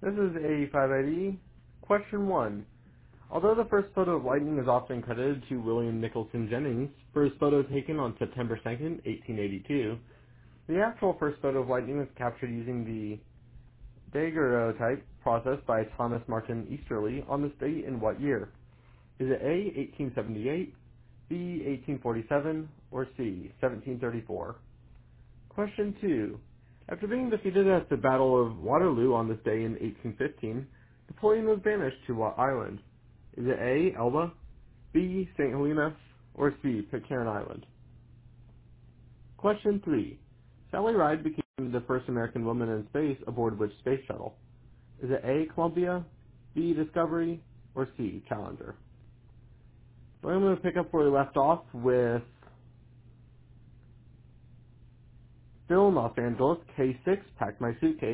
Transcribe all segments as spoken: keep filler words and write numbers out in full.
This is A five eighty. Question one. Although the first photo of lightning is often credited to William Nicholson Jennings for his photo taken on September second, eighteen eighty-two, the actual first photo of lightning was captured using the daguerreotype process by Thomas Martin Easterly on this date in what year? Is it A, eighteen seventy-eight, B, eighteen forty-seven, or C, seventeen thirty-four? Question two. After being defeated at the Battle of Waterloo on this day in eighteen fifteen, Napoleon was banished to what island? Is it A, Elba, B, Saint Helena, or C, Pitcairn Island? Question three. Sally Ride became the first American woman in space aboard which space shuttle? Is it A, Columbia, B, Discovery, or C, Challenger? Well, I'm going to pick up where we left off with Bill in Los Angeles, K six, Pack My Suitcase.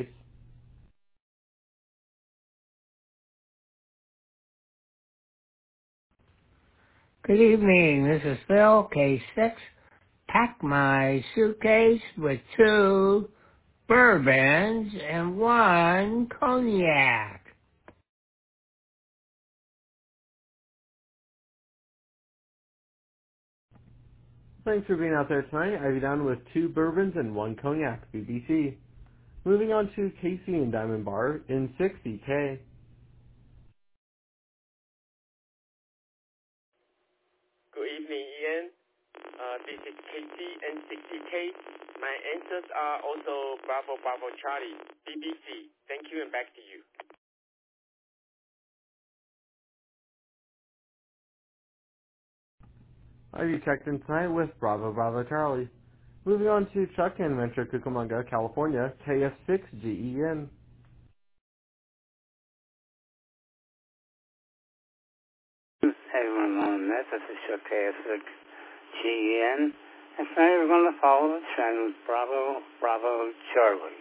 Good evening. This is Phil, K six. Pack my suitcase with two bourbons and one cognac. Thanks for being out there tonight. I have you down with two bourbons and one cognac, B B C. Moving on to Casey and Diamond Bar in six E K. Good evening, Ian. Uh, this is K C and sixty K. My answers are also Bravo Bravo Charlie, B B C. Thank you and back to you. I have you checked in tonight with Bravo Bravo Charlie. Moving on to Chuck and Rancho Cucamonga, California, K F six G E N. Hey, Ramon, this is Chuck K S six G E N. And tonight we're going to follow the trend with Bravo, Bravo, Charlie.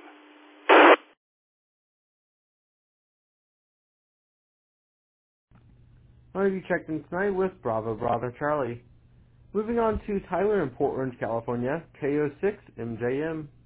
I have you checked in tonight with Bravo Bravo Charlie. Moving on to Tyler in Port Orange, California, K O six M J M.